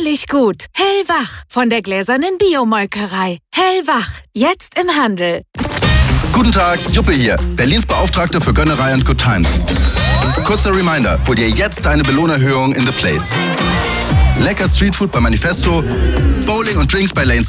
herrlich gut. Hellwach von der Gläsernen Biomolkerei. Hellwach, jetzt im Handel. Guten Tag, Juppe hier, Berlins Beauftragte für Gönnerei und Good Times. Kurzer Reminder, hol dir jetzt deine Belohnerhöhung in The Place. Lecker Streetfood bei Manifesto, Bowling und Drinks bei Lane